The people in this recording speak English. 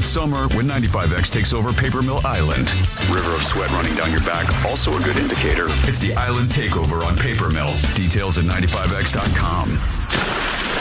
it's summer when 95X takes over Paper Mill Island. River of sweat running down your back, also a good indicator. It's the Island Takeover on Paper Mill. Details at 95X.com.